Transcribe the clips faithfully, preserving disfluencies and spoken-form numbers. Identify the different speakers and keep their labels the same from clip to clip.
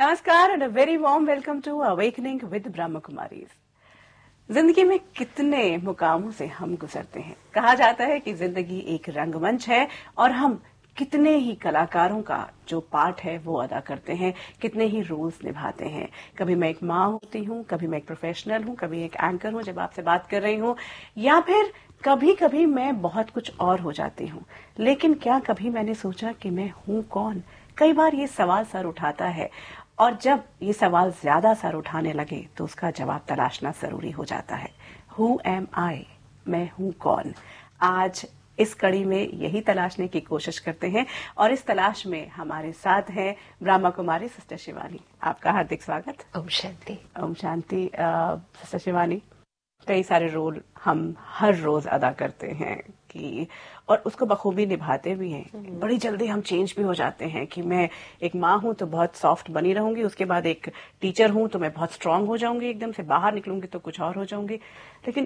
Speaker 1: नमस्कार and a very warm welcome to awakening with ब्रह्म कुमारीज। जिंदगी में कितने मुकामों से हम गुजरते हैं। कहा जाता है कि जिंदगी एक रंगमंच है और हम कितने ही कलाकारों का जो पार्ट है वो अदा करते हैं, कितने ही रोल्स निभाते हैं। कभी मैं एक माँ होती हूँ, कभी मैं एक प्रोफेशनल हूँ, कभी एक एंकर हूँ जब आपसे बात कर रही हूँ, या फिर कभी कभी मैं बहुत कुछ और हो जाती हूँ। लेकिन क्या कभी मैंने सोचा कि मैं हूँ कौन? कई बार ये सवाल सर उठाता है और जब ये सवाल ज्यादा सर उठाने लगे तो उसका जवाब तलाशना जरूरी हो जाता है। हु एम आई? मैं हूं कौन? आज इस कड़ी में यही तलाशने की कोशिश करते हैं और इस तलाश में हमारे साथ हैं ब्रह्मा कुमारी सिस्टर शिवानी। आपका हार्दिक स्वागत।
Speaker 2: ओम शांति।
Speaker 1: ओम शांति। सिस्टर शिवानी, कई सारे रोल हम हर रोज अदा करते हैं कि और उसको बखूबी निभाते भी हैं। बड़ी जल्दी हम चेंज भी हो जाते हैं कि मैं एक माँ हूं तो बहुत सॉफ्ट बनी रहूंगी, उसके बाद एक टीचर हूं तो मैं बहुत स्ट्रांग हो जाऊंगी, एकदम से बाहर निकलूंगी तो कुछ और हो जाऊंगी। लेकिन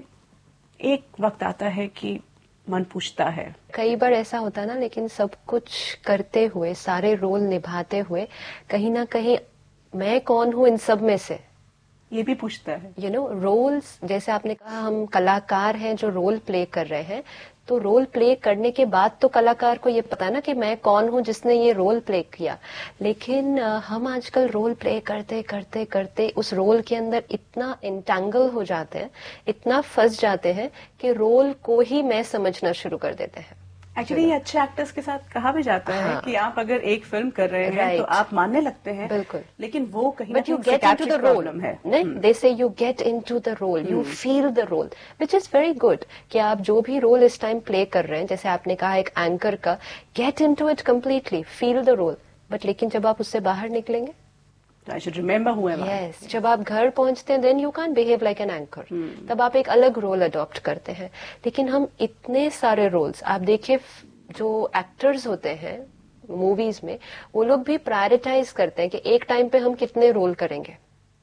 Speaker 1: एक वक्त आता है कि मन पूछता है।
Speaker 2: कई बार ऐसा होता है ना, लेकिन सब कुछ करते हुए, सारे रोल निभाते हुए, कहीं ना कहीं मैं कौन हूँ इन सब में से,
Speaker 1: ये भी पूछता है।
Speaker 2: यू नो रोल्स, जैसे आपने कहा हम कलाकार हैं जो रोल प्ले कर रहे हैं, तो रोल प्ले करने के बाद तो कलाकार को ये पता है ना कि मैं कौन हूँ जिसने ये रोल प्ले किया। लेकिन आ, हम आजकल रोल प्ले करते करते करते उस रोल के अंदर इतना इंटैंगल हो जाते हैं, इतना फंस जाते हैं कि रोल को ही मैं समझना शुरू कर देते हैं।
Speaker 1: एक्चुअली ये अच्छे एक्टर्स के साथ कहा भी जाता
Speaker 2: हाँ,
Speaker 1: है कि आप अगर एक फिल्म कर रहे हैं
Speaker 2: right.
Speaker 1: तो आप मानने लगते हैं,
Speaker 2: बिल्कुल,
Speaker 1: लेकिन वो कहीं
Speaker 2: बट यू
Speaker 1: ना कहीं
Speaker 2: गेट इनटू द रोल
Speaker 1: है।
Speaker 2: नहीं, दे से you get into the role, you feel the role, which is very good कि आप जो भी रोल इस टाइम प्ले कर रहे हैं, जैसे आपने कहा एक एंकर का, get into it completely, feel the role. But लेकिन जब आप उससे बाहर निकलेंगे,
Speaker 1: I should remember who am I.
Speaker 2: Yes, जब आप घर पहुंचते हैं then you can behave like an anchor, तब आप एक अलग रोल अडॉप्ट करते हैं। लेकिन हम इतने सारे रोल्स, आप देखिए जो एक्टर्स होते हैं मूवीज में, वो लोग भी प्रायोरिटाइज करते हैं कि एक टाइम पे हम कितने रोल करेंगे,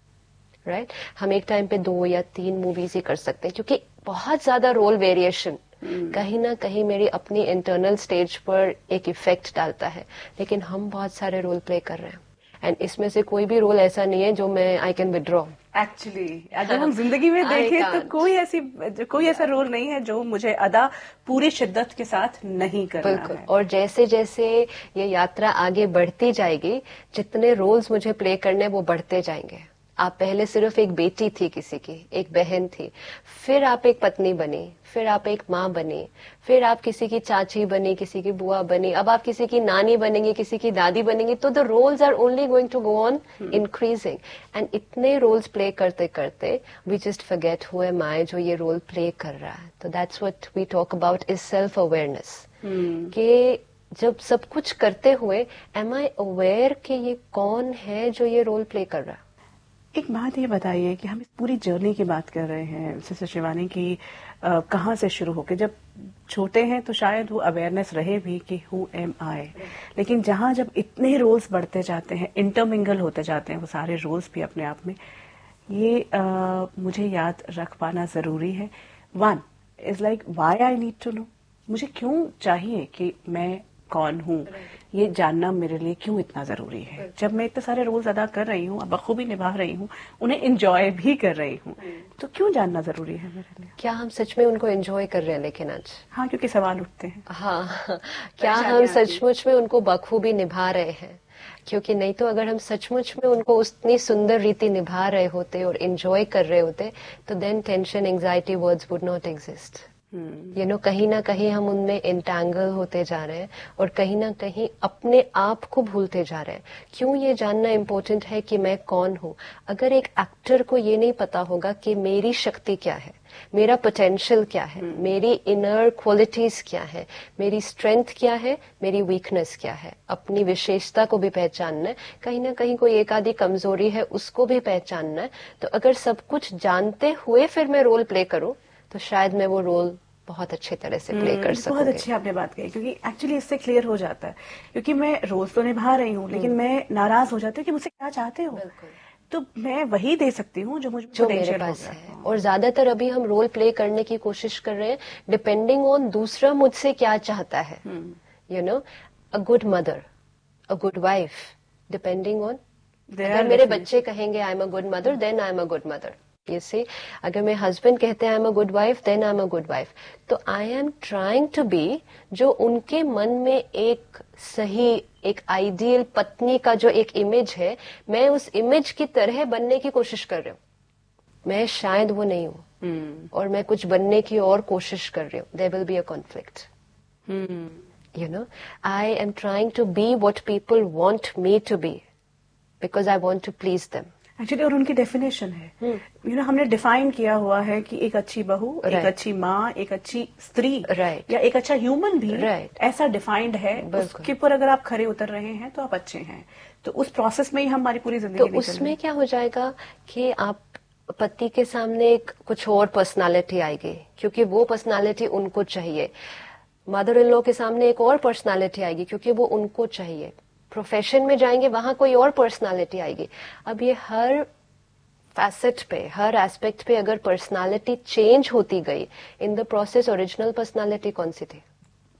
Speaker 2: राइट right? हम एक टाइम पे दो या तीन मूवीज ही कर सकते हैं, क्योंकि बहुत ज्यादा रोल वेरिएशन कहीं ना कहीं मेरी अपनी इंटरनल स्टेज पर एक इफेक्ट डालता है। लेकिन हम बहुत सारे रोल प्ले कर रहे हैं एंड इसमें से कोई भी रोल ऐसा नहीं है जो मैं आई कैन विड्रॉ।
Speaker 1: एक्चुअली अगर हम जिंदगी में देखें तो कोई ऐसी कोई ऐसा रोल नहीं है जो मुझे अदा पूरी शिद्दत के साथ नहीं करना
Speaker 2: बिल्कुल
Speaker 1: है।
Speaker 2: और जैसे जैसे ये यात्रा आगे बढ़ती जाएगी, जितने रोल्स मुझे प्ले करने वो बढ़ते जाएंगे। आप पहले सिर्फ एक बेटी थी किसी की, एक बहन थी, फिर आप एक पत्नी बनी, फिर आप एक माँ बनी, फिर आप किसी की चाची बनी, किसी की बुआ बनी, अब आप किसी की नानी बनेंगी, किसी की दादी बनेंगी। तो the roles are only going to go on increasing and इतने रोल्स प्ले करते करते we just forget who am आई, जो ये रोल प्ले कर रहा है। तो that's what we talk about is self awareness, कि जब सब कुछ करते हुए एम आई अवेयर कि ये कौन है जो ये रोल प्ले कर रहा है।
Speaker 1: एक बात ये बताइए कि हम इस पूरी जर्नी की बात कर रहे हैं सिस्टर शिवानी की, कहाँ से शुरू होके, जब छोटे हैं तो शायद वो अवेयरनेस रहे भी कि हु एम आई, लेकिन जहाँ जब इतने रोल्स बढ़ते जाते हैं, इंटरमिंगल होते जाते हैं वो सारे रोल्स भी अपने आप में, ये आ, मुझे याद रख पाना जरूरी है। One is like why I need to know, मुझे क्यों चाहिए कि मैं कौन हूँ, ये जानना मेरे लिए क्यों इतना जरूरी है। जब मैं इतने सारे रोल्स अदा कर रही हूँ, बखूबी निभा रही हूँ, उन्हें एंजॉय भी कर रही हूँ, तो क्यों जानना जरूरी है मेरे लिए?
Speaker 2: क्या हम सच में उनको एंजॉय कर रहे हैं? लेकिन आज
Speaker 1: हाँ, क्योंकि सवाल उठते हैं।
Speaker 2: हाँ, क्या हम सचमुच में उनको बखूबी निभा रहे हैं? क्योंकि नहीं तो अगर हम सचमुच में उनको उतनी सुंदर रीति निभा रहे होते और एंजॉय कर रहे होते, तो then tension, anxiety words would not exist. You know कहीं ना कहीं हम उनमें एंटैंगल होते जा रहे हैं और कहीं ना कहीं अपने आप को भूलते जा रहे हैं। क्यों ये जानना इम्पोर्टेंट है कि मैं कौन हूँ? अगर एक एक्टर को ये नहीं पता होगा कि मेरी शक्ति क्या है, मेरा पोटेंशियल क्या है, मेरी इनर क्वालिटीज क्या है, मेरी स्ट्रेंथ क्या है, मेरी वीकनेस क्या है, अपनी विशेषता को भी पहचानना है, कहीं ना कहीं कोई एक आधी कमजोरी है उसको भी पहचानना है। तो अगर सब कुछ जानते हुए फिर मैं रोल प्ले करूं, तो शायद मैं वो रोल बहुत अच्छे तरह से प्ले कर सकूंगी।
Speaker 1: बहुत अच्छी आपने बात कही, क्योंकि एक्चुअली इससे क्लियर हो जाता है, क्योंकि मैं रोज तो निभा रही हूँ लेकिन मैं नाराज हो जाती हूँ कि मुझसे क्या चाहते हो, तो मैं वही दे सकती हूँ जो मुझे
Speaker 2: जो मेरे पास है। और ज्यादातर अभी हम रोल प्ले करने की कोशिश कर रहे हैं डिपेंडिंग ऑन दूसरा मुझसे क्या चाहता है। You know a good mother, a good wife, depending on अगर मेरे बच्चे कहेंगे I am a good mother, then I am a good mother. You see, अगर मेरे हस्बैंड कहते हैं I am a good wife, then I am a good wife. तो I am trying to be जो उनके मन में एक सही, एक आइडियल पत्नी का जो एक इमेज है, मैं उस इमेज की तरह बनने की कोशिश कर रही हूँ। मैं शायद वो नहीं हूँ, hmm. और मैं कुछ बनने की और कोशिश कर रही हूँ। There will be a conflict. You know, I am trying to be what people want me to be because I want to please them.
Speaker 1: Actually और उनकी डेफिनेशन है, you hmm. No you know, हमने define किया हुआ है कि एक अच्छी बहू, right. एक अच्छी माँ, एक अच्छी स्त्री, right. या एक अच्छा ह्यूमन भी, right. ऐसा डिफाइंड है। उसके ऊपर अगर आप खरे उतर रहे हैं तो आप अच्छे हैं। तो उस प्रोसेस में ही हमारी पूरी जिंदगी
Speaker 2: तो उसमें क्या हो जाएगा कि आप पति के सामने एक कुछ और पर्सनालिटी आएगी, क्योंकि वो पर्सनालिटी उनको चाहिए। मदर इन लॉ के सामने एक और पर्सनालिटी आएगी, क्योंकि वो उनको चाहिए। प्रोफेशन में जाएंगे, वहां कोई और पर्सनालिटी आएगी। अब ये हर फैसेट पे, हर एस्पेक्ट पे अगर पर्सनालिटी चेंज होती गई, in the process original personality कौन सी थी?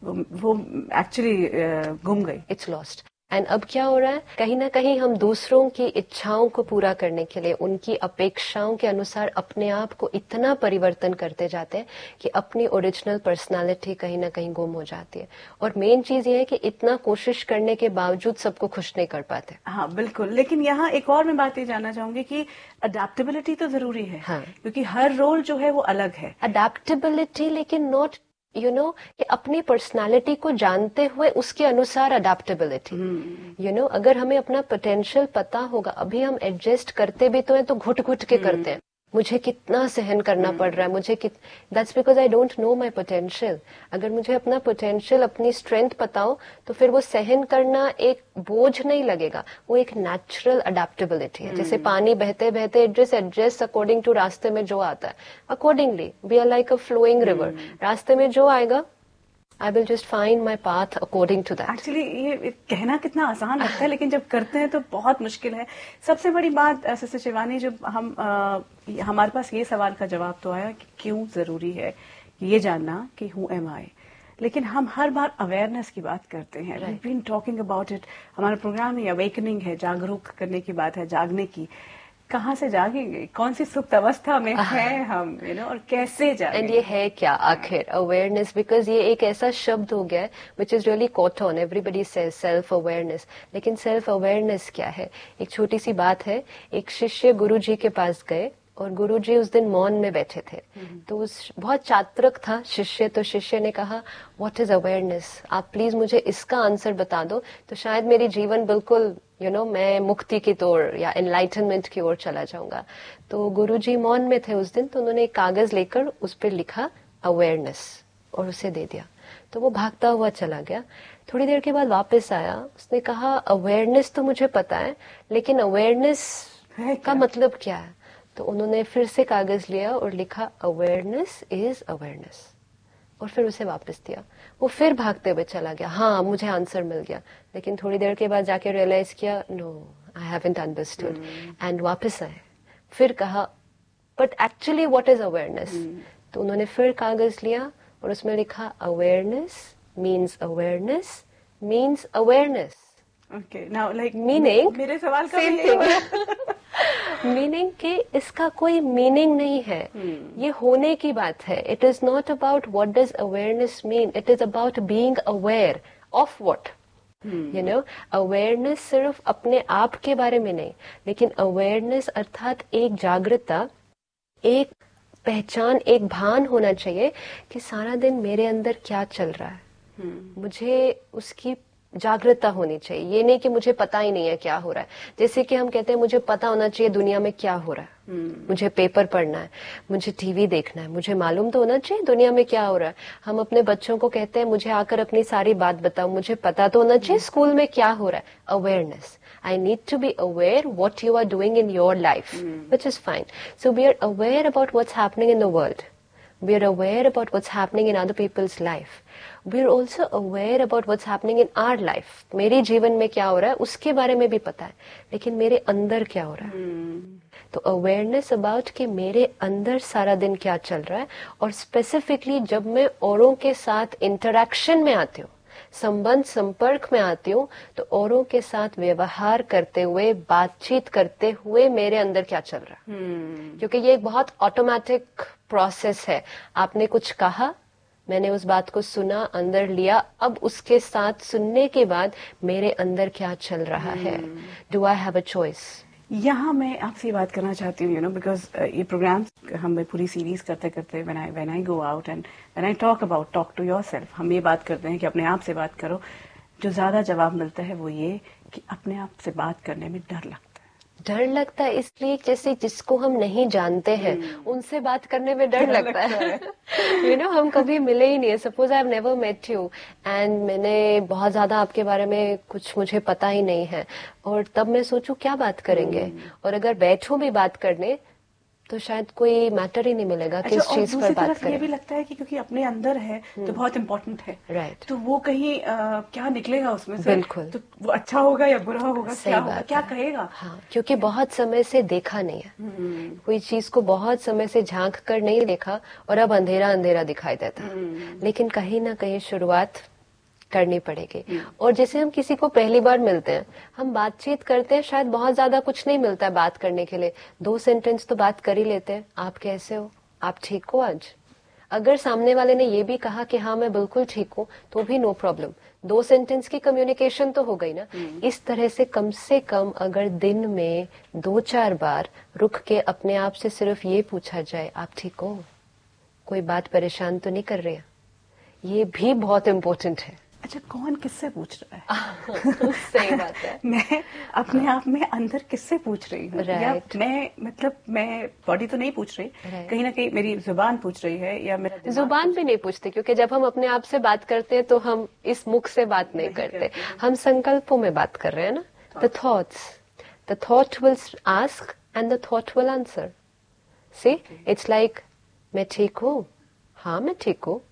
Speaker 1: वो एक्चुअली गुम गई,
Speaker 2: इट्स लॉस्ट। एंड अब क्या हो रहा है, कहीं ना कहीं हम दूसरों की इच्छाओं को पूरा करने के लिए, उनकी अपेक्षाओं के अनुसार अपने आप को इतना परिवर्तन करते जाते हैं कि अपनी ओरिजिनल पर्सनालिटी कहीं ना कहीं गुम हो जाती है। और मेन चीज ये है कि इतना कोशिश करने के बावजूद सबको खुश नहीं कर पाते।
Speaker 1: हाँ बिल्कुल, लेकिन यहाँ एक और मैं बात ये जानना चाहूंगी कि अडेप्टेबिलिटी तो जरूरी है। हाँ। क्योंकि हर रोल जो है वो अलग है।
Speaker 2: अडेप्टेबिलिटी, लेकिन नॉट यू नो कि अपनी पर्सनालिटी को जानते हुए उसके अनुसार अडेप्टेबिलिटी। यू नो, अगर हमें अपना पोटेंशियल पता होगा, अभी हम एडजस्ट करते भी तो हैं तो घुट घुट के hmm. करते हैं। मुझे कितना सहन करना hmm. पड़ रहा है, मुझे कित that's because I don't know my potential. अगर मुझे अपना पोटेंशियल, अपनी स्ट्रेंथ पता हो तो फिर वो सहन करना एक बोझ नहीं लगेगा, वो एक नेचुरल अडेप्टेबिलिटी है। hmm. जैसे पानी बहते बहते एडजस्ट एडजस्ट अकॉर्डिंग टू रास्ते में जो आता है, accordingly we are like a flowing river. रास्ते में जो आएगा, I will just find my path according to that.
Speaker 1: Actually ये कहना कितना आसान लगता है, लेकिन जब करते हैं तो बहुत मुश्किल है। सबसे बड़ी बात सिस्टर शिवानी, जब हम आ, हमारे पास ये सवाल का जवाब तो आया कि क्यों जरूरी है ये जानना कि हु एम आई, लेकिन हम हर बार अवेयरनेस की बात करते हैं। We been talking about it. हमारा प्रोग्राम ही अवेकनिंग है, जागरूक करने की बात है, जागने की। कहाँ से जागेंगे, कौन सी सुप्त अवस्था में है हम, यू नो, और कैसे जागेंगे?
Speaker 2: एंड ये है क्या आखिर अवेयरनेस? बिकॉज ये एक ऐसा शब्द हो गया है which is really caught on, everybody says self awareness, लेकिन सेल्फ अवेयरनेस क्या है? एक छोटी सी बात है। एक शिष्य गुरु जी के पास गए और गुरु जी उस दिन मौन में बैठे थे। तो उस बहुत चातुर था शिष्य, तो शिष्य ने कहा व्हाट इज अवेयरनेस, आप प्लीज मुझे इसका आंसर बता दो तो शायद मेरी जीवन बिल्कुल यू you नो know, मैं मुक्ति की ओर या एनलाइटनमेंट की ओर चला जाऊंगा। तो गुरुजी मौन में थे उस दिन, तो उन्होंने एक कागज लेकर उस पर लिखा अवेयरनेस और उसे दे दिया। तो वो भागता हुआ चला गया। थोड़ी देर के बाद वापस आया, उसने कहा अवेयरनेस तो मुझे पता है, लेकिन अवेयरनेस का मतलब क्या है? तो उन्होंने फिर से कागज लिया और लिखा अवेयरनेस इज अवेयरनेस, और फिर उसे वापस दिया। वो फिर भागते हुए चला गया, हाँ मुझे आंसर मिल गया, लेकिन थोड़ी देर के बाद जाके रियलाइज किया no I haven't understood, and वापस आए। फिर कहा but actually what is awareness? तो उन्होंने फिर कागज लिया और उसमें लिखा awareness means awareness means awareness.
Speaker 1: Okay, now like
Speaker 2: meaning
Speaker 1: मेरे सवाल का भी
Speaker 2: मीनिंग कि इसका कोई मीनिंग नहीं है, hmm. ये होने की बात है। It is not about what does awareness mean, it is about being aware of what. You know, awareness सिर्फ अपने आप के बारे में नहीं, लेकिन अवेयरनेस अर्थात एक जागृतता, एक पहचान, एक भान होना चाहिए कि सारा दिन मेरे अंदर क्या चल रहा है। hmm. मुझे उसकी जागरूकता होनी चाहिए। ये नहीं कि मुझे पता ही नहीं है क्या हो रहा है। जैसे कि हम कहते हैं मुझे पता होना चाहिए दुनिया में क्या हो रहा है, hmm. मुझे पेपर पढ़ना है, मुझे टीवी देखना है, मुझे मालूम तो होना चाहिए दुनिया में क्या हो रहा है। हम अपने बच्चों को कहते हैं मुझे आकर अपनी सारी बात बताओ, मुझे पता तो होना चाहिए hmm. स्कूल में क्या हो रहा है। Awareness, I need to be aware what you are doing in your life, hmm. which is fine. So we are aware about what's happening in the world. We are aware about what's happening in other people's life. We are also aware about what's happening in our life. मेरे जीवन में क्या हो रहा है उसके बारे में भी पता है, लेकिन मेरे अंदर क्या हो रहा है। hmm. तो अवेयरनेस अबाउट कि मेरे अंदर सारा दिन क्या चल रहा है, और स्पेसिफिकली जब मैं औरों के साथ इंटरेक्शन में आती हूँ, संबंध संपर्क में आती हूँ तो औरों के साथ व्यवहार करते हुए, बातचीत करते हुए मेरे अंदर क्या चल रहा है, hmm. क्योंकि ये एक बहुत ऑटोमेटिक प्रोसेस है। आपने कुछ कहा, मैंने उस बात को सुना, अंदर लिया, अब उसके साथ सुनने के बाद मेरे अंदर क्या चल रहा hmm. है। Do I have a choice?
Speaker 1: यहाँ मैं आपसे ये बात करना चाहती हूँ, यू नो, बिकॉज ये प्रोग्राम हम पूरी सीरीज करते करते when I when I go out and when I talk about talk to yourself, हम ये बात करते हैं कि अपने आप से बात करो। जो ज्यादा जवाब मिलता है वो ये कि अपने आप से बात करने में डर लगता है।
Speaker 2: डर लगता है इसलिए जैसे जिसको हम नहीं जानते हैं hmm. उनसे बात करने में डर लगता, लगता है यू नो, हम कभी मिले ही नहीं है। Suppose I have never met you and मैंने बहुत ज्यादा आपके बारे में कुछ मुझे पता ही नहीं है, और तब मैं सोचूं क्या बात करेंगे, hmm. और अगर बैठूं भी बात करने तो शायद कोई मैटर ही नहीं मिलेगा कि इस चीज पर बात करें।
Speaker 1: ये भी लगता है कि क्योंकि अपने अंदर है तो बहुत इम्पोर्टेंट है,
Speaker 2: राइट,
Speaker 1: तो वो कहीं आ, क्या निकलेगा उसमें से,
Speaker 2: बिल्कुल,
Speaker 1: तो वो अच्छा होगा या बुरा होगा, क्या होगा, क्या कहेगा।
Speaker 2: हाँ, क्योंकि बहुत समय से देखा नहीं है, कोई चीज को बहुत समय से झांक कर नहीं देखा और अब अंधेरा अंधेरा दिखाई देता, लेकिन कहीं ना कहीं शुरुआत करनी पड़ेगी। और जैसे हम किसी को पहली बार मिलते हैं, हम बातचीत करते हैं, शायद बहुत ज्यादा कुछ नहीं मिलता है बात करने के लिए, दो सेंटेंस तो बात कर ही लेते हैं। आप कैसे हो, आप ठीक हो आज? अगर सामने वाले ने ये भी कहा कि हाँ मैं बिल्कुल ठीक हूँ तो भी नो प्रॉब्लम, दो सेंटेंस की कम्युनिकेशन तो हो गई ना। इस तरह से कम से कम अगर दिन में दो चार बार रुक के अपने आप से सिर्फ ये पूछा जाए, आप ठीक हो, कोई बात परेशान तो नहीं कर रही है, ये भी बहुत इम्पोर्टेंट है।
Speaker 1: अच्छा, कौन किससे पूछ रहा
Speaker 2: है? सही बात है।
Speaker 1: मैं अपने आप में अंदर किससे पूछ रही हूँ, या मैं मतलब मैं बॉडी तो नहीं पूछ रही, कहीं ना कहीं मेरी जुबान पूछ रही है, या मेरा
Speaker 2: जुबान भी नहीं पूछते, क्योंकि जब हम अपने आप से बात करते हैं तो हम इस मुख से बात नहीं, नहीं करते, करते हम संकल्पों में बात कर रहे हैं ना। The thoughts, the thought will ask and the thought will answer. C, it's like मैं ठीक हूँ, हाँ मैं ठीक हूँ,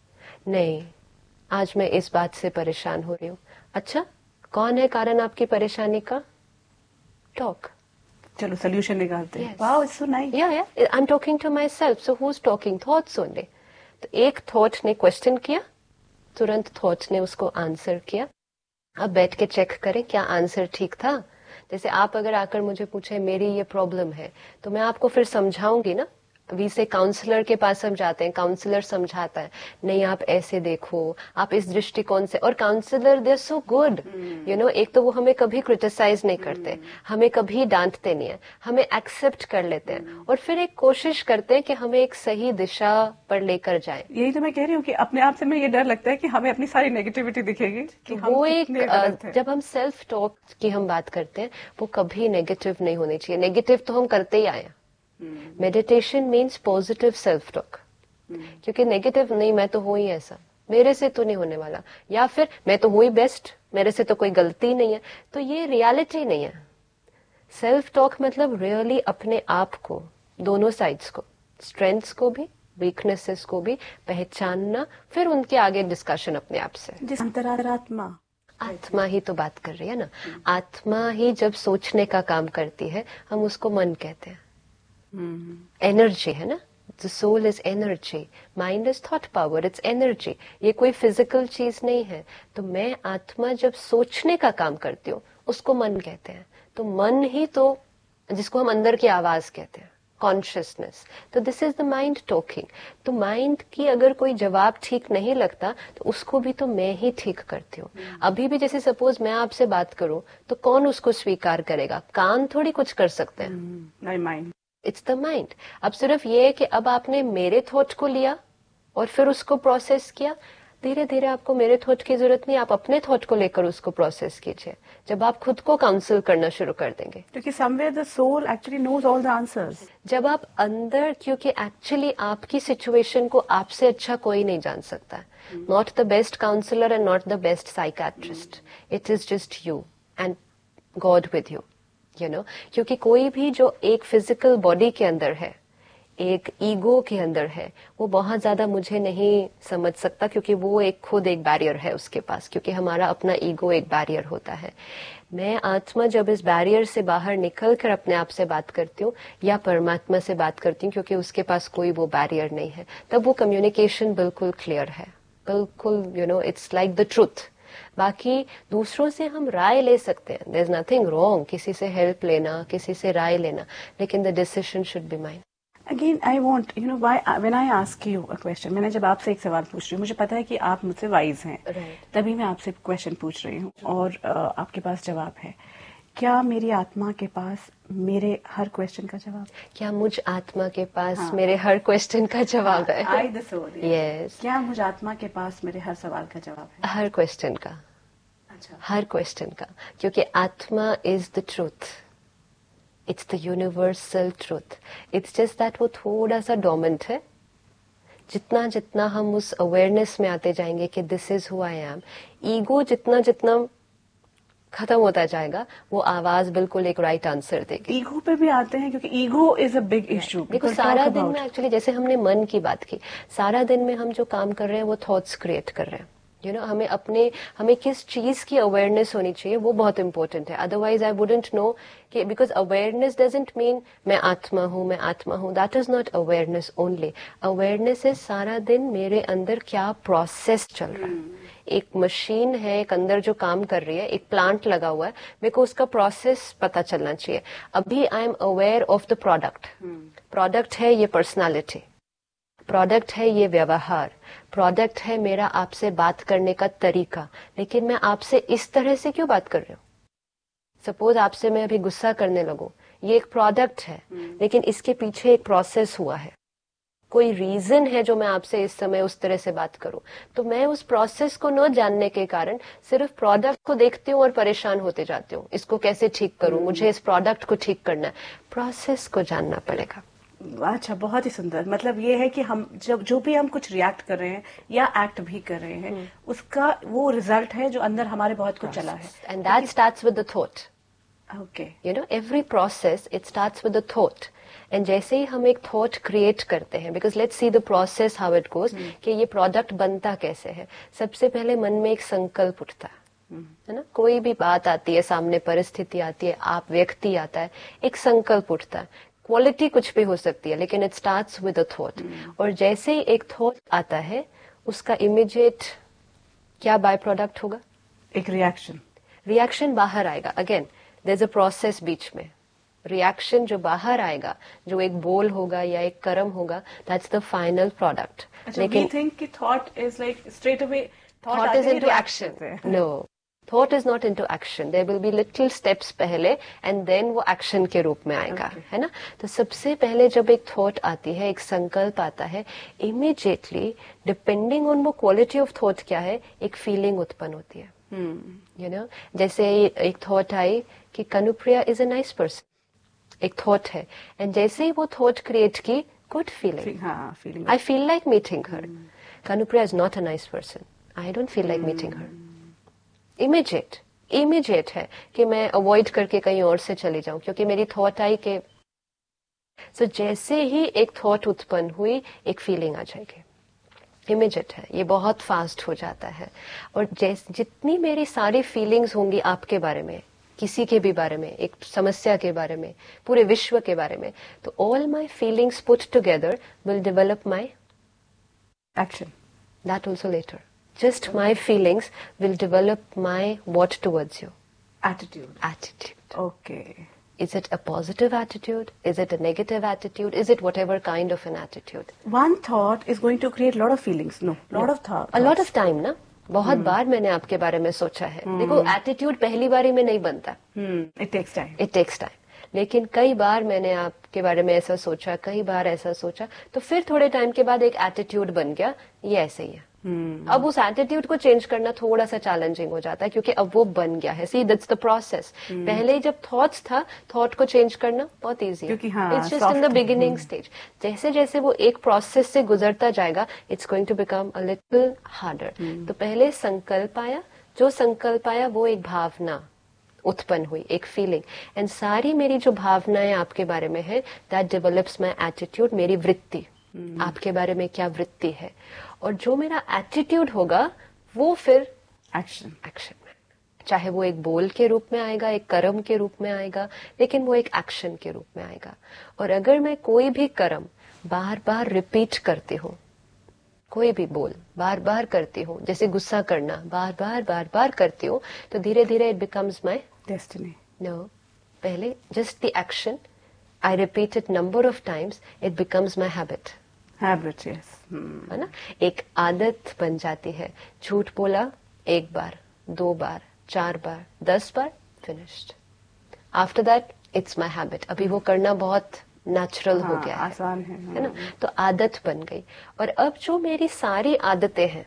Speaker 2: नहीं आज मैं इस बात से परेशान हो रही हूँ। अच्छा, कौन है कारण आपकी परेशानी का? टॉक,
Speaker 1: चलो सोल्यूशन निकालते हैं। Wow, it's so nice.
Speaker 2: या या I am talking to my self, so who is talking? Thoughts only. तो एक थॉट ने क्वेश्चन किया, तुरंत थॉट ने उसको आंसर किया। अब बैठ के चेक करें क्या आंसर ठीक था। जैसे आप अगर आकर मुझे पूछे मेरी ये प्रॉब्लम है, तो मैं आपको फिर समझाऊंगी ना। वी से काउंसलर के पास हम जाते हैं, काउंसलर समझाता है, नहीं आप ऐसे देखो, आप इस दृष्टिकोण से, और counsellor they are so good, you know. एक तो वो हमें कभी क्रिटिसाइज नहीं करते, hmm. हमें कभी डांटते नहीं है, हमें एक्सेप्ट कर लेते हैं, hmm. और फिर एक कोशिश करते हैं कि हमें एक सही दिशा पर लेकर जाए।
Speaker 1: यही तो मैं कह रही हूँ कि अपने आप से में ये डर लगता है कि हमें अपनी सारी नेगेटिविटी दिखेगी कि
Speaker 2: हम वो एक, जब हम सेल्फ टॉक की हम बात करते हैं, वो कभी नेगेटिव नहीं होनी चाहिए। नेगेटिव तो हम करते ही आए। Meditation means positive self talk, क्योंकि नेगेटिव नहीं, मैं तो हूं ही ऐसा, मेरे से तो नहीं होने वाला, या फिर मैं तो हूं ही बेस्ट, मेरे से तो कोई गलती नहीं है, तो ये रियलिटी नहीं है। सेल्फ टॉक मतलब रियली अपने आप को, दोनों साइड्स को, स्ट्रेंथ्स को भी, वीकनेसेस को भी पहचानना, फिर उनके आगे डिस्कशन अपने आप से।
Speaker 1: जिस अंतरात्मा,
Speaker 2: आत्मा ही तो बात कर रही है ना। आत्मा ही जब सोचने का काम करती है, हम उसको मन कहते हैं। एनर्जी है ना, the soul is energy, mind is thought power, it's energy, ये कोई फिजिकल चीज नहीं है। तो मैं आत्मा जब सोचने का काम करती हूँ, उसको मन कहते हैं। तो मन ही तो, जिसको हम अंदर की आवाज कहते हैं, कॉन्शियसनेस, तो this is the mind talking. तो माइंड की अगर कोई जवाब ठीक नहीं लगता, तो उसको भी तो मैं ही ठीक करती हूँ। अभी भी जैसे सपोज मैं आपसे बात करूं, तो कौन उसको स्वीकार करेगा? कान थोड़ी कुछ कर सकते हैं,
Speaker 1: माइंड,
Speaker 2: इट्स द माइंड। अब सिर्फ ये है कि अब आपने मेरे थॉट को लिया और फिर उसको प्रोसेस किया। धीरे धीरे आपको मेरे थॉट की जरूरत नहीं, आप अपने थॉट को लेकर उसको प्रोसेस कीजिए, जब आप खुद को काउंसिल करना शुरू कर देंगे।
Speaker 1: क्योंकि somewhere the soul actually knows all the answers.
Speaker 2: जब आप अंदर, क्योंकि एक्चुअली आपकी सिचुएशन को आपसे अच्छा कोई नहीं जान सकता। Not the best counsellor and not the best psychiatrist, it is just you and God with you, you know. क्योंकि कोई भी जो एक फिजिकल बॉडी के अंदर है, एक ईगो के अंदर है, वो बहुत ज्यादा मुझे नहीं समझ सकता, क्योंकि वो एक खुद एक बैरियर है उसके पास, क्योंकि हमारा अपना ईगो एक बैरियर होता है। मैं आत्मा जब इस बैरियर से बाहर निकल कर अपने आप से बात करती हूँ या परमात्मा से बात करती हूँ, क्योंकि उसके पास कोई वो बैरियर नहीं है, तब वो कम्युनिकेशन बिल्कुल क्लियर है। बिल्कुल you know it's like the truth. बाकी दूसरों से हम राय ले सकते हैं, देयर इज नथिंग रॉन्ग किसी से हेल्प लेना, किसी से राय लेना, लेकिन the decision should be mine.
Speaker 1: Again I want you know why when I ask you a question, मैंने जब आपसे एक सवाल पूछ रही हूँ, मुझे पता है कि आप मुझसे वाइज हैं,
Speaker 2: Right.
Speaker 1: तभी मैं आपसे क्वेश्चन पूछ रही हूँ और uh, आपके पास जवाब है। क्या मेरी आत्मा के पास मेरे हर क्वेश्चन का जवाब?
Speaker 2: क्या मुझ आत्मा के पास
Speaker 1: हाँ.
Speaker 2: मेरे हर क्वेश्चन का जवाब है?
Speaker 1: I the soul.
Speaker 2: यस।
Speaker 1: क्या मुझ आत्मा के पास मेरे हर सवाल का जवाब है?
Speaker 2: हर क्वेश्चन का।
Speaker 1: अच्छा।
Speaker 2: हर क्वेश्चन का, क्योंकि आत्मा is the truth, it's the universal truth. It's just that वो थोड़ा सा डोमेंट है। जितना जितना हम उस अवेयरनेस में आते जाएंगे कि this is who I am, ego जितना जितना खत्म होता जाएगा, वो आवाज बिल्कुल एक राइट आंसर देगी।
Speaker 1: ईगो पे भी आते हैं, क्योंकि ego is a big issue.
Speaker 2: देखो सारा दिन में एक्चुअली, जैसे हमने मन की बात की, सारा दिन में हम जो काम कर रहे हैं वो थॉट्स क्रिएट कर रहे हैं। यू नो हमें अपने हमें किस चीज की अवेयरनेस होनी चाहिए वो बहुत इंपॉर्टेंट है। अदरवाइज आई वुडंट नो कि, बिकॉज अवेयरनेस डजंट मीन मैं आत्मा हूं, मैं आत्मा हूं, that is not awareness only. Awareness is सारा दिन मेरे अंदर क्या प्रोसेस चल रहा है। एक मशीन है, एक अंदर जो काम कर रही है, एक प्लांट लगा हुआ है, मेरे को उसका प्रोसेस पता चलना चाहिए। अभी I am aware of the product. Product है ये पर्सनालिटी, प्रोडक्ट है ये व्यवहार, प्रोडक्ट है मेरा आपसे बात करने का तरीका, लेकिन मैं आपसे इस तरह से क्यों बात कर रही हूँ? सपोज आपसे मैं अभी गुस्सा करने लगूं, ये एक प्रोडक्ट है, लेकिन इसके पीछे एक प्रोसेस हुआ है, कोई रीजन है जो मैं आपसे इस समय उस तरह से बात करूं। तो मैं उस प्रोसेस को न जानने के कारण सिर्फ प्रोडक्ट को देखती हूँ और परेशान होते जाती हूँ, इसको कैसे ठीक करूं, मुझे इस प्रोडक्ट को ठीक करना है। प्रोसेस को जानना पड़ेगा।
Speaker 1: अच्छा, बहुत ही सुंदर। मतलब ये है कि हम जब जो भी हम कुछ रिएक्ट कर रहे हैं या एक्ट भी कर रहे हैं, उसका वो रिजल्ट है जो अंदर हमारे बहुत कुछ चला है।
Speaker 2: And that starts with the thought.
Speaker 1: Okay,
Speaker 2: you know every process it starts with the thought. And जैसे ही हम एक थॉट क्रिएट करते हैं, because let's see the process how it goes, कि ये प्रोडक्ट बनता कैसे है। सबसे पहले मन में एक संकल्प उठता है, है ना। कोई भी बात आती है सामने, परिस्थिति आती है, आप व्यक्ति आता है, एक संकल्प उठता है। क्वालिटी कुछ भी हो सकती है, लेकिन it starts with a thought. और जैसे ही एक थॉट आता है, उसका इमीडिएट क्या बाय प्रोडक्ट होगा?
Speaker 1: एक रिएक्शन।
Speaker 2: रिएक्शन बाहर आएगा। Again there is a process बीच में। रिएक्शन जो बाहर आएगा, जो एक बोल होगा या एक कर्म होगा, दैट्स द फाइनल प्रोडक्ट।
Speaker 1: लेकिन वी थिंक कि thought is like straight away,
Speaker 2: thought is into action. No, thought is not into action. There will be little steps पहले एंड देन वो एक्शन के रूप में आएगा, okay. है ना। तो सबसे पहले जब एक थॉट आती है, एक संकल्प आता है, इमीडिएटली डिपेंडिंग ऑन वो क्वालिटी ऑफ थॉट क्या है, एक फीलिंग उत्पन्न होती है। यू नो जैसे एक थॉट आई कि Kanupriya is a nice person, एक थॉट है, एंड जैसे ही वो थॉट क्रिएट की, good feeling, I feel like meeting her. Kanupriya is not a nice person, I don't feel like meeting her. Immediate immediate है कि मैं अवॉइड करके कहीं और से चली जाऊं, क्योंकि मेरी थॉट आई कि सो so, जैसे ही एक थॉट उत्पन्न हुई, एक फीलिंग आ जाएगी। इमीडिएट है, ये बहुत फास्ट हो जाता है। और जैसे जितनी मेरी सारी फीलिंग्स होंगी आपके बारे में, किसी के भी बारे में, एक समस्या के बारे में, पूरे विश्व के बारे में, तो all my feelings put together will develop my
Speaker 1: action.
Speaker 2: That also letter. Just my feelings will develop my what towards you?
Speaker 1: Attitude.
Speaker 2: Attitude.
Speaker 1: Okay.
Speaker 2: Is it a positive attitude? Is it a negative attitude? Is it whatever kind of an attitude?
Speaker 1: One thought is going to create a lot of feelings. No, lot no. of thoughts.
Speaker 2: A lot of time, ना? बहुत hmm. बार मैंने आपके बारे में सोचा है। hmm. देखो, attitude पहली बारी में नहीं बनता।
Speaker 1: hmm. It takes time.
Speaker 2: It takes time. लेकिन कई बार मैंने आपके बारे में ऐसा सोचा, कई बार ऐसा सोचा, तो फिर थोड़े टाइम के बाद एक एटीट्यूड बन गया, ये ऐसे ही है। Hmm. अब उस एटीट्यूड को चेंज करना थोड़ा सा चैलेंजिंग हो जाता है, क्योंकि अब वो बन गया है। See that's the process. पहले जब थॉट्स था, थॉट को चेंज करना बहुत इजी है। It's just in the beginning stage. जैसे जैसे वो एक प्रोसेस से गुजरता जाएगा, it's going to become a little harder. तो पहले संकल्प आया, जो संकल्प आया वो एक भावना उत्पन्न हुई, एक फीलिंग, एंड सारी मेरी जो भावनाएं आपके बारे में है, दैट डेवलप्स माई एटीट्यूड, मेरी वृत्ति। hmm. आपके बारे में क्या वृत्ति है, और जो मेरा एटीट्यूड होगा वो फिर
Speaker 1: एक्शन
Speaker 2: एक्शन में, चाहे वो एक बोल के रूप में आएगा, एक कर्म के रूप में आएगा, लेकिन वो एक एक्शन के रूप में आएगा। और अगर मैं कोई भी कर्म बार बार रिपीट करती हूँ, कोई भी बोल बार बार करती हूँ, जैसे गुस्सा करना बार बार बार बार करती हूँ, तो धीरे धीरे it becomes my
Speaker 1: destiny.
Speaker 2: No, पहले just the action, I repeat it number of times, it becomes my habit.
Speaker 1: Habit, yes.
Speaker 2: है ना, एक आदत बन जाती है. झूठ बोला एक बार, दो बार, चार बार, दस बार, finished. After that it's my habit. अभी वो करना बहुत नेचुरल हो गया है,
Speaker 1: आसान है,
Speaker 2: है ना, तो आदत बन गई. और अब जो मेरी सारी आदतें हैं,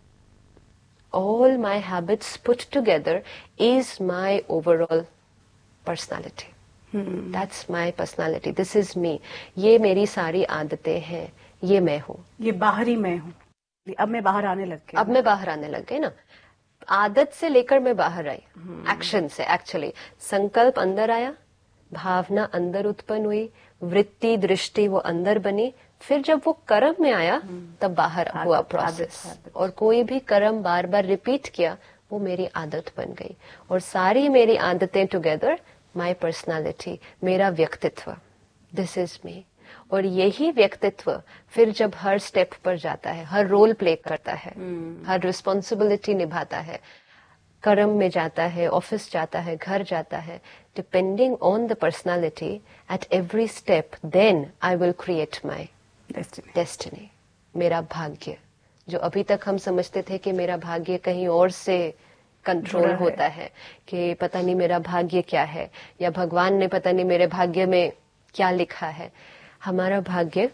Speaker 2: all my habits put together is my overall personality. That's my personality, this is me. ये मेरी सारी आदतें हैं, ये मैं हूँ.
Speaker 1: ये बाहरी मैं हूँ. अब मैं बाहर आने लग गई.
Speaker 2: अब मैं बाहर आने लग गई ना. आदत से लेकर मैं बाहर आई, एक्शन से. एक्चुअली संकल्प अंदर आया, भावना अंदर उत्पन्न हुई, वृत्ति दृष्टि वो अंदर बनी, फिर जब वो कर्म में आया तब बाहर हुआ प्रोसेस. और कोई भी कर्म बार बार रिपीट किया, वो मेरी आदत बन गई. और सारी मेरी आदतें टुगेदर माई पर्सनालिटी, मेरा व्यक्तित्व. This is me. और यही व्यक्तित्व फिर जब हर स्टेप पर जाता है, हर रोल प्ले करता है, हर रिस्पॉन्सिबिलिटी निभाता है, कर्म में जाता है, ऑफिस जाता है, घर जाता है, depending on the personality at every step, then I will create my destiny. मेरा भाग्य, जो अभी तक हम समझते थे कि मेरा भाग्य कहीं और से कंट्रोल होता है, कि पता नहीं मेरा भाग्य क्या है, या भगवान ने पता नहीं मेरे भाग्य में क्या लिखा है. हमारा भाग्य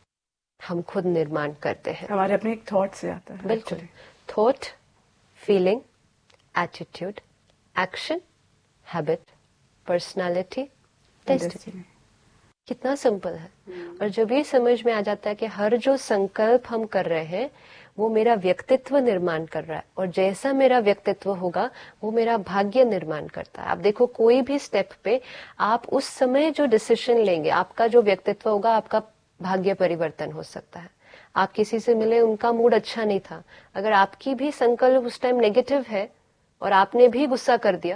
Speaker 2: हम खुद निर्माण करते हैं.
Speaker 1: हमारे अपने एक थॉट से आता है.
Speaker 2: बिल्कुल. Thought, feeling, attitude, action, habit, personality, destiny. कितना सिंपल है. और जब ये समझ में आ जाता है कि हर जो संकल्प हम कर रहे हैं वो मेरा व्यक्तित्व निर्माण कर रहा है, और जैसा मेरा व्यक्तित्व होगा वो मेरा भाग्य निर्माण करता है. आप देखो, कोई भी स्टेप पे आप उस समय जो डिसीजन लेंगे, आपका जो व्यक्तित्व होगा, आपका भाग्य परिवर्तन हो सकता है. आप किसी से मिले, उनका मूड अच्छा नहीं था, अगर आपकी भी संकल्प उस टाइम नेगेटिव है और आपने भी गुस्सा कर दिया,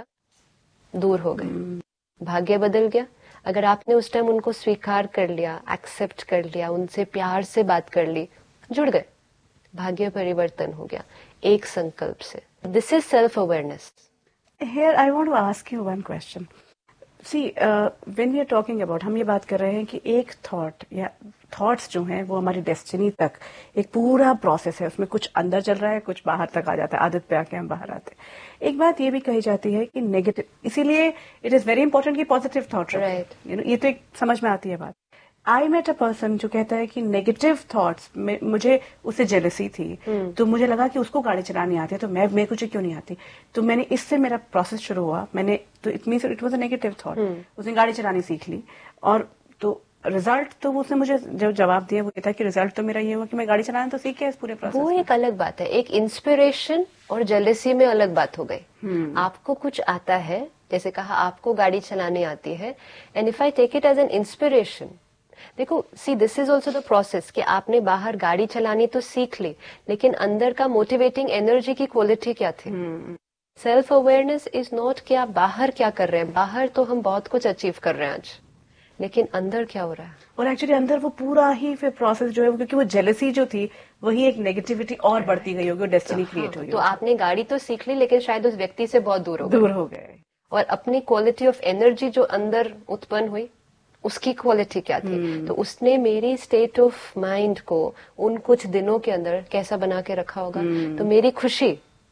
Speaker 2: दूर हो गए, भाग्य बदल गया. अगर आपने उस टाइम उनको स्वीकार कर लिया, एक्सेप्ट कर लिया, उनसे प्यार से बात कर ली, जुड़ गए, भाग्य परिवर्तन हो गया एक संकल्प से. This is self awareness.
Speaker 1: Here I want to ask you one question. See, uh, when we are talking about, हम ये बात कर रहे हैं कि एक थॉट या थॉट्स जो हैं वो हमारी डेस्टिनी तक एक पूरा प्रोसेस है, उसमें कुछ अंदर चल रहा है, कुछ बाहर तक आ जाता है, आदत पे आके हम बाहर आते हैं. एक बात ये भी कही जाती है कि नेगेटिव, इसीलिए इट इज वेरी इंपॉर्टेंट कि पॉजिटिव थॉट रहे. यू नो, ये तो एक समझ में आती है बात. आई मेट अ पर्सन जो कहता है कि नेगेटिव थॉट्स में मुझे उससे जेलसी थी, hmm. तो मुझे लगा कि उसको गाड़ी चलानी आती है, तो मैं मेरे को क्यों नहीं आती. तो मैंने इससे मेरा प्रोसेस शुरू हुआ. मैंने तो it means it was a negative thought. उसने गाड़ी चलानी सीख ली, और तो रिजल्ट तो उसने मुझे जो जवाब दिया वो ये था कि रिजल्ट तो मेरा ये हुआ कि मैं गाड़ी चलाना तो सीख गया इस पूरे प्रोसेस.
Speaker 2: वो एक अलग बात है. एक इंस्पिरेशन और जेलसी में अलग बात हो गई. hmm. आपको कुछ आता है, जैसे कहा आपको गाड़ी चलानी आती है, and if I take it as an inspiration, देखो, see this is also the process कि आपने बाहर गाड़ी चलानी तो सीख ली, लेकिन अंदर का मोटिवेटिंग एनर्जी की क्वालिटी क्या थी. सेल्फ अवेयरनेस इज नॉट कि आप बाहर क्या कर रहे हैं. बाहर तो हम बहुत कुछ अचीव कर रहे हैं आज, लेकिन अंदर क्या हो रहा है.
Speaker 1: और एक्चुअली अंदर वो पूरा ही फिर प्रोसेस जो है, क्योंकि वो जेलसी जो थी वही एक नेगेटिविटी और बढ़ती गई होगी, डेस्टिनी क्रिएट हुई.
Speaker 2: तो आपने गाड़ी तो सीख ली, लेकिन शायद उस व्यक्ति से बहुत दूर हो
Speaker 1: दूर हो गए.
Speaker 2: और अपनी क्वालिटी ऑफ एनर्जी जो अंदर उत्पन्न हुई, उसकी क्वालिटी क्या थी. hmm. तो उसने मेरी स्टेट ऑफ माइंड को उन कुछ दिनों के अंदर कैसा बना के रखा होगा. hmm. तो मेरी खुशी,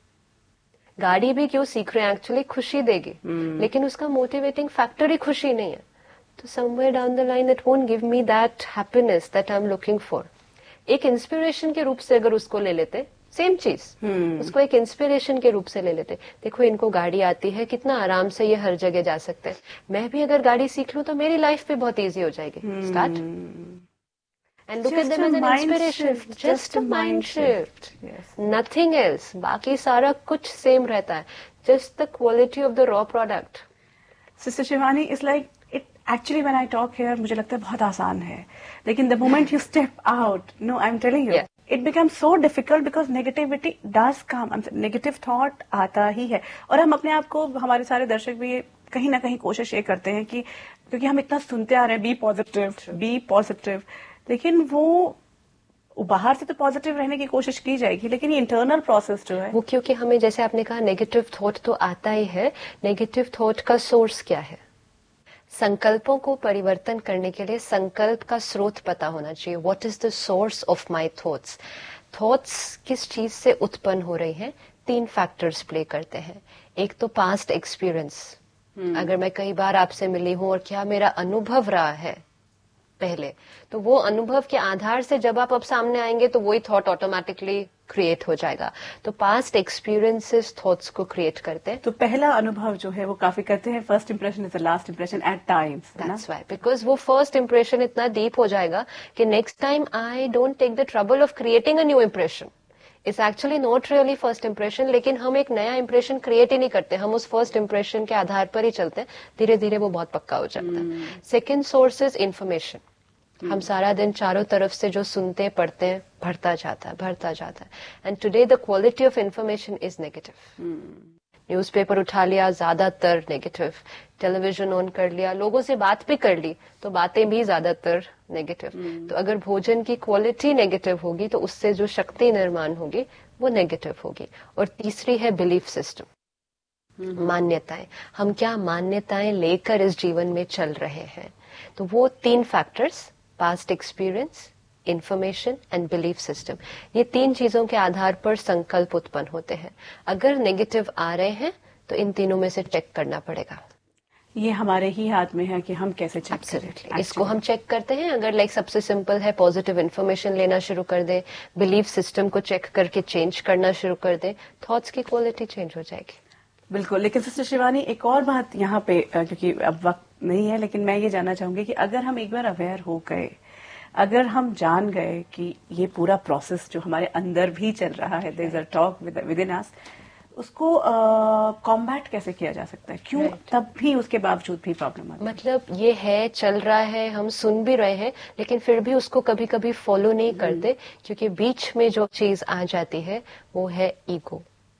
Speaker 2: गाड़ी भी क्यों सीख रहे हैं, एक्चुअली खुशी देगी, hmm. लेकिन उसका मोटिवेटिंग फैक्टर ही खुशी नहीं है. तो somewhere down the line it won't give me that happiness that I am looking for. एक इंस्पिरेशन के रूप से अगर उसको ले लेते, सेम चीज, hmm. उसको एक इंस्पिरेशन के रूप से ले लेते. देखो, इनको गाड़ी आती है, कितना आराम से ये हर जगह जा सकते हैं, मैं भी अगर गाड़ी सीख लूं तो मेरी लाइफ भी बहुत इजी हो जाएगी. Start and look at them as an inspiration. Just a mind shift, nothing else. बाकी सारा कुछ सेम रहता है, just the quality of the raw product.
Speaker 1: Sister Shivani, it's like it actually when I talk here, मुझे लगता है बहुत आसान है, लेकिन the moment you step out, no I am telling you, it becomes so difficult because negativity does come. Negative thought आता ही है, और हम अपने आप को, हमारे सारे दर्शक भी कहीं ना कहीं कोशिश ये करते हैं कि, क्योंकि हम इतना सुनते आ रहे हैं बी पॉजिटिव बी पॉजिटिव, लेकिन वो बाहर से तो पॉजिटिव रहने की कोशिश की जाएगी, लेकिन ये इंटरनल प्रोसेस जो है
Speaker 2: वो, क्योंकि हमें जैसे आपने कहा नेगेटिव थॉट तो आता ही है, नेगेटिव थॉट का सोर्स क्या है? संकल्पों को परिवर्तन करने के लिए संकल्प का स्रोत पता होना चाहिए। What is the source of my thoughts? Thoughts किस चीज से उत्पन्न हो रही हैं? तीन फैक्टर्स प्ले करते हैं। एक तो पास्ट एक्सपीरियंस, अगर मैं कई बार आपसे मिली हूं और क्या मेरा अनुभव रहा है पहले, तो वो अनुभव के आधार से जब आप अब सामने आएंगे तो वही थॉट ऑटोमेटिकली क्रिएट हो जाएगा। तो पास्ट एक्सपीरियंसेस थॉट्स को क्रिएट करते हैं।
Speaker 1: तो पहला अनुभव जो है वो काफी करते हैं, first impression is the last impression eight times.
Speaker 2: That's why, because वो फर्स्ट इंप्रेशन इतना डीप हो जाएगा कि next time I don't take the trouble of creating a new impression. It's actually not really first impression, लेकिन हम एक नया impression create ही नहीं करते, हम उस फर्स्ट इंप्रेशन के आधार पर ही चलते हैं, धीरे धीरे वो बहुत पक्का हो जाता है। Second source is information. हम सारा दिन चारों तरफ से जो सुनते पढ़ते हैं, बढ़ता जाता है बढ़ता जाता है। And today the quality of information is negative. Newspaper उठा लिया, ज्यादातर नेगेटिव। टेलीविजन ऑन कर लिया, लोगों से बात भी कर ली तो बातें भी ज्यादातर नेगेटिव। तो अगर भोजन की क्वालिटी नेगेटिव होगी तो उससे जो शक्ति निर्माण होगी वो नेगेटिव होगी। और तीसरी है बिलीफ सिस्टम, मान्यताएं। हम क्या मान्यताएं लेकर इस जीवन में चल रहे हैं। तो वो तीन factors, past experience, information and belief system, ये तीन चीजों के आधार पर संकल्प उत्पन्न होते हैं। अगर नेगेटिव आ रहे हैं तो इन तीनों में से चेक करना पड़ेगा।
Speaker 1: ये हमारे ही हाथ में है कि हम कैसे चेक करें।
Speaker 2: इसको हम चेक करते हैं। अगर लाइक सबसे सिंपल है, पॉजिटिव इन्फॉर्मेशन लेना शुरू कर दे, बिलीफ सिस्टम को चेक करके चेंज करना शुरू कर दे, थॉट्स की क्वालिटी चेंज हो जाएगी।
Speaker 1: बिल्कुल। लेकिन सिस्टर शिवानी, एक और बात यहाँ पे, क्योंकि अब वक्त नहीं है, लेकिन मैं ये जानना चाहूंगी कि अगर हम एक बार अवेयर हो गए, अगर हम जान गए कि ये पूरा प्रोसेस जो हमारे अंदर भी चल रहा है, there is a talk with in अस, उसको कॉम्बैट uh, कैसे किया जा सकता है? क्यों right. तब भी उसके बावजूद भी प्रॉब्लम आती है? मतलब
Speaker 2: ये है, चल रहा है, हम सुन भी रहे हैं, लेकिन फिर भी उसको कभी कभी फॉलो नहीं करते, क्योंकि बीच में जो चीज आ जाती है वो है ईगो,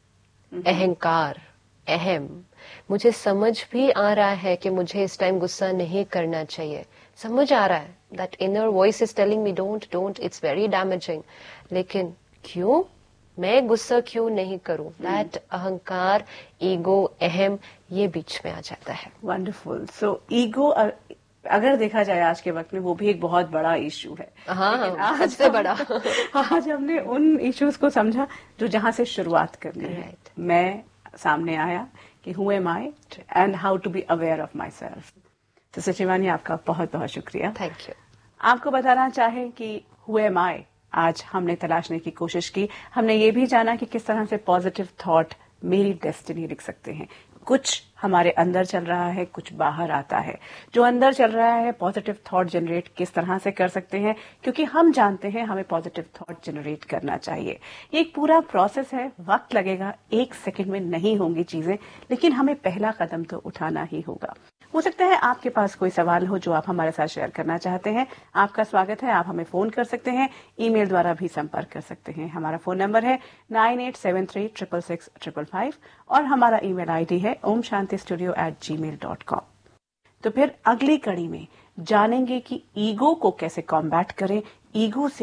Speaker 2: अहंकार, अहम। मुझे समझ भी आ रहा है कि मुझे इस टाइम गुस्सा नहीं करना चाहिए, समझ आ रहा है, that inner voice is telling me don't don't, it's very damaging, लेकिन क्यों मैं गुस्सा क्यों नहीं करूं? दैट अहंकार, ईगो, अहम, ये बीच में आ जाता है।
Speaker 1: वंडरफुल। सो ईगो अगर देखा जाए आज के वक्त में वो भी एक बहुत बड़ा इश्यू है।
Speaker 2: हाँ, सबसे बड़ा।
Speaker 1: आज हमने उन इश्यूज को समझा जो जहां से शुरुआत करनी है। मैं सामने आया कि who am I and how to be aware of my self. तो शिवानी, आपका बहुत बहुत शुक्रिया।
Speaker 2: Thank you.
Speaker 1: आपको बताना चाहें कि हु एम आई आज हमने तलाशने की कोशिश की। हमने ये भी जाना कि किस तरह से पॉजिटिव थॉट मेरी डेस्टिनी लिख सकते हैं। कुछ हमारे अंदर चल रहा है, कुछ बाहर आता है। जो अंदर चल रहा है, पॉजिटिव थॉट जनरेट किस तरह से कर सकते हैं, क्योंकि हम जानते हैं हमें पॉजिटिव थॉट जनरेट करना चाहिए। ये एक पूरा प्रोसेस है, वक्त लगेगा, एक सेकंड में नहीं होंगी चीजें, लेकिन हमें पहला कदम तो उठाना ही होगा। हो सकता है आपके पास कोई सवाल हो जो आप हमारे साथ शेयर करना चाहते हैं। आपका स्वागत है, आप हमें फोन कर सकते हैं, ईमेल द्वारा भी संपर्क कर सकते हैं। हमारा फोन नंबर है nine eight seven three triple six triple five और हमारा ईमेल आईडी है ओम शांति स्टूडियो एट जी मेल डॉट कॉम। तो फिर अगली कड़ी में जानेंगे कि ईगो को कैसे कॉम्बैट करें, ईगो से